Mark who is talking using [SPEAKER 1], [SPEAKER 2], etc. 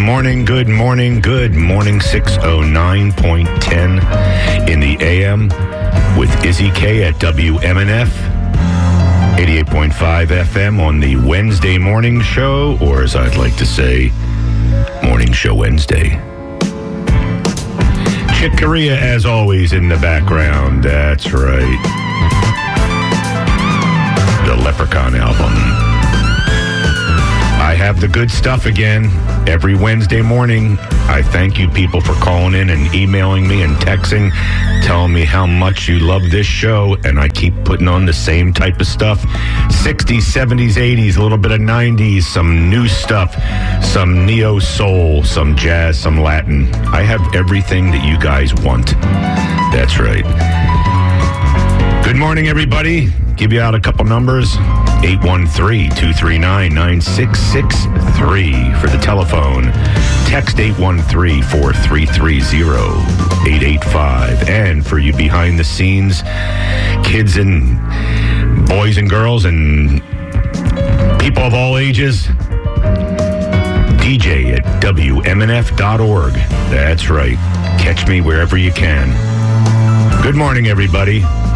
[SPEAKER 1] morning, good morning, good morning. 609.10 in the AM with Izzy K at WMNF. 88.5 FM on the Wednesday morning show, or as I'd like to say, Morning Show Wednesday. Chick Corea, as always, in the background. That's right. The Leprechaun album. I have the good stuff again every Wednesday morning. I thank you people for calling in and emailing me and texting, telling me how much you love this show, and I keep putting on the same type of stuff. 60s, 70s, 80s, a little bit of 90s, some new stuff, some neo-soul, some jazz, some Latin. I have everything that you guys want. That's right. Good morning, everybody. Give you out a couple numbers. 813-239-9663 for the telephone. Text 813-433-0885. And for you behind the scenes, kids and boys and girls and people of all ages, DJ at WMNF.org. That's right. Catch me wherever you can. Good morning, everybody.